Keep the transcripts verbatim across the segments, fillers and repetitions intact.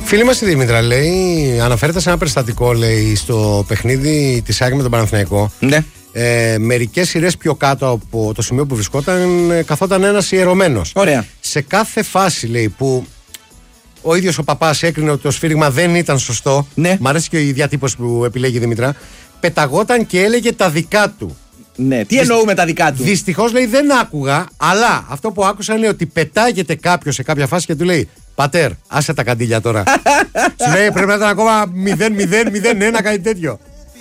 Φίλη μας η Δήμητρα λέει, αναφέρεται σε ένα περιστατικό, λέει, στο παιχνίδι της ΑΕΚ με τον Παναθηναϊκό. Ναι. Ε, μερικές σειρές πιο κάτω από το σημείο που βρισκόταν, καθόταν ένας ιερωμένος. Ωραία. Σε κάθε φάση, λέει, που ο ίδιος ο παπάς έκρινε ότι το σφύριγμα δεν ήταν σωστό. Ναι. Μ' αρέσει και η διατύπωση που επιλέγει η Δήμητρα. Πεταγόταν και έλεγε τα δικά του. Ναι. Τι εννοούμε τα δικά του. Δυστυχώς, λέει, δεν άκουγα, αλλά αυτό που άκουσα είναι ότι πετάγεται κάποιος σε κάποια φάση και του λέει: πατέρ, άσε τα καντήλια τώρα. Σου λέει πρέπει να ήταν ακόμα μηδέν μηδέν μηδέν ένα, κάτι τέτοιο.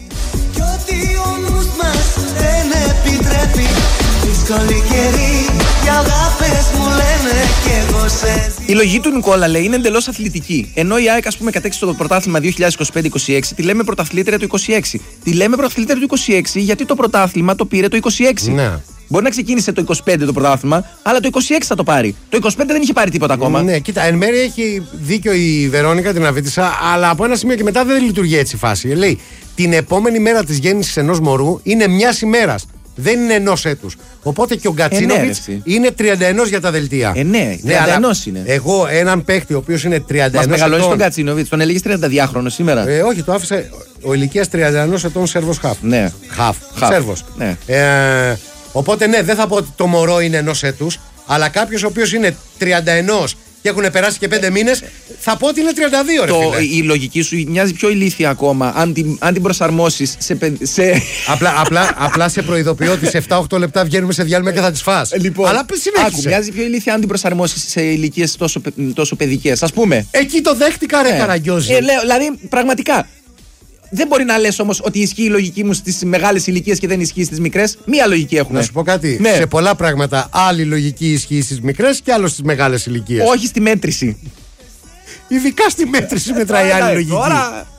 Η λογική του Νικόλα, λέει, είναι εντελώς αθλητική. Ενώ η ΑΕΚ, ας πούμε, κατέξει το πρωτάθλημα δύο χιλιάδες είκοσι πέντε είκοσι έξι, τη λέμε πρωταθλήτρια του είκοσι έξι. Τη λέμε πρωταθλήτρια του είκοσι έξι γιατί το πρωτάθλημα το πήρε το είκοσι έξι. Ναι. Μπορεί να ξεκίνησε το είκοσι πέντε το πρωτάθλημα, αλλά το είκοσι έξι θα το πάρει. Το είκοσι πέντε δεν είχε πάρει τίποτα ακόμα. Ναι, κοίτα, εν μέρει έχει δίκιο η Βερόνικα, την αβίτησα, αλλά από ένα σημείο και μετά δεν λειτουργεί έτσι η φάση. Λέει, την επόμενη μέρα της γέννησης ενός μωρού είναι μιας ημέρας. Δεν είναι ενός έτους. Οπότε και ο Γκατσίνοβιτς ε, ναι, είναι τριάντα ένα για τα δελτία. Ε, ναι, τριάντα ένα είναι. Εγώ έναν παίχτη ο οποίος είναι τριάντα ένα. Μας μεγαλώνει τον Γκατσίνοβιτς, τον έλεγες τριανταδυάχρονο σήμερα. Ε, όχι, το άφησε ο ηλικίας τριάντα ένα ετών Σέρβος χαφ. Ναι. Χαφ. Σέρβος. Ναι. Ε, οπότε ναι, δεν θα πω ότι το μωρό είναι ενός έτους, αλλά κάποιος ο οποίος είναι τριάντα ένα και έχουν περάσει και πέντε μήνες, θα πω ότι είναι τριάντα δύο, ρε το, φίλε. Η λογική σου μοιάζει πιο ηλίθια ακόμα αν την, αν την προσαρμόσεις σε, σε... Απλά, απλά, απλά σε προειδοποιώ ότι σε επτά οχτώ λεπτά βγαίνουμε σε διάλειμμα και θα τις φας. Λοιπόν, αλλά συνέχισε. Άκου, μοιάζει πιο ηλίθια αν την προσαρμόσεις σε ηλικίες τόσο, τόσο παιδικές, ας πούμε. Εκεί το δέχτηκα, ρε, ε, Καραγκιόζη. Ε, λέω, δηλαδή, πραγματικά. Δεν μπορεί να λες όμως ότι ισχύει η λογική μου στις μεγάλες ηλικίες και δεν ισχύει στις μικρές. Μία λογική έχουμε. Να σου πω κάτι. Ναι. Σε πολλά πράγματα άλλη λογική ισχύει στις μικρές και άλλο στις μεγάλες ηλικίες. Όχι στη μέτρηση. Ειδικά στη μέτρηση μετράει άλλη λογική. Τώρα...